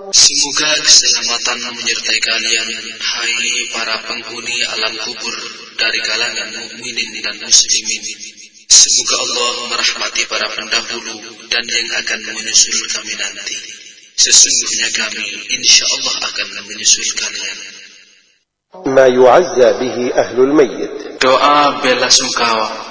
Semoga keselamatan menyertai kalian, hai para penghuni alam kubur dari kalangan mukminin dan muslimin. Semoga Allah merahmati para pendahulu dan yang akan menyusul kami nanti. Sesungguhnya kami insya Allah akan menyusul kalian. Ma yu'azza bihi ahlul mayyit. Doa bela sungkawa